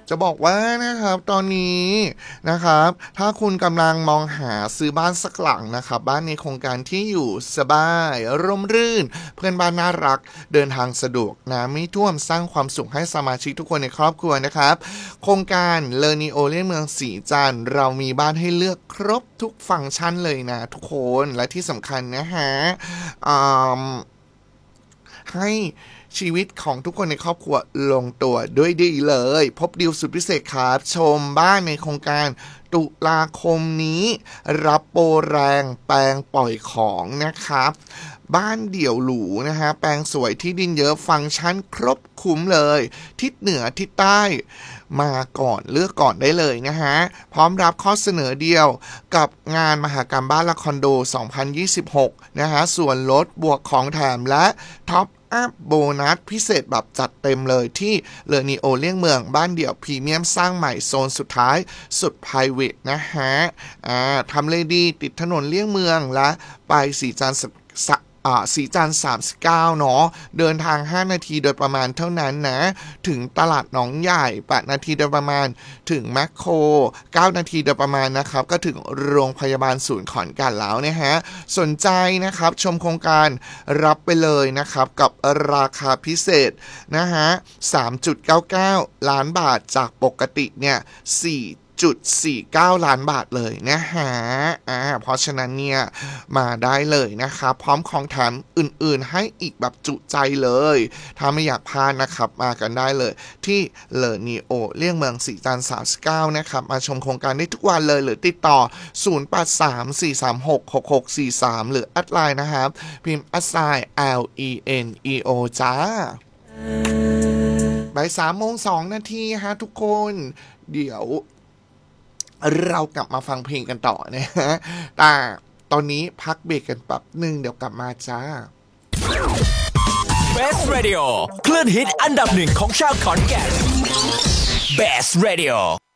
จะบอกว่านะครับตอนนี้นะครับถ้าคุณกำลังมองหาซื้อบ้านสักหลังนะครับบ้านในโครงการที่อยู่สบายร่มรื่นเพื่อนบ้านน่ารักเดินทางสะดวกน้ำไม่ท่วมสร้างความสุขให้สมาชิกทุกคนในครอบครัวนะครับโครงการเลอนีโอเลี่ยงเมืองศรีจันทร์เรามีบ้านให้เลือกครบทุกฟังก์ชันเลยนะทุกคนและที่สำคัญนะฮะให้ชีวิตของทุกคนในครอบครัวลงตัวด้วยดีเลยพบดีลสุดพิเศษครับชมบ้านในโครงการตุลาคมนี้รับโปรแรงแปลงปล่อยของนะครับบ้านเดี่ยวหรูนะฮะแปลงสวยที่ดินเยอะฟังก์ชันครบคุ้มเลยทิศเหนือทิศใต้มาก่อนเลือกก่อนได้เลยนะฮะพร้อมรับข้อเสนอเดียวกับงานมหกรรมบ้านและคอนโด2026นะฮะส่วนลดบวกของแถมและท็อปอัพโบนัสพิเศษแบบจัดเต็มเลยที่เลอนีโอเลี่ยงเมืองบ้านเดี่ยวพรีเมียมสร้างใหม่โซนสุดท้ายสุด private นะฮะทำเลดีติดถนนเลี่ยงเมืองและไปสีจันทร์สีจันทร์39เนาะเดินทาง5นาทีโดยประมาณเท่านั้นนะถึงตลาดหนองใหญ่8นาทีโดยประมาณถึงแมคโคร9นาทีโดยประมาณนะครับก็ถึงโรงพยาบาลศูนย์ขอนแก่นแล้วนะฮะสนใจนะครับชมโครงการรับไปเลยนะครับกับราคาพิเศษนะฮะ 3.99 ล้านบาทจากปกติเนี่ย4.49 ล้านบาทเลยนะฮะเพราะฉะนั้นเนี่ยมาได้เลยนะครับพร้อมของแถมอื่นๆให้อีกแบบจุใจเลยถ้าไม่อยากพลาดนะครับมากันได้เลยที่เลอนีโอเลี่ยงเมืองศรีจันทร์39นะครับมาชมโครงการได้ทุกวันเลยหรือติดต่อ0834366643หรือแอดไลน์นะครับพิมพ์@LENEO จ้าบ่าย 3:02 ฮะทุกคนเดี๋ยวเรากลับมาฟังเพลงกันต่อนะฮะแต่ตอนนี้พักเบรกกันแป๊บนึงเดี๋ยวกลับมาจ้า Best Radio คลื่นฮิตอันดับหนึ่งของชาวขอนแก่น Best Radio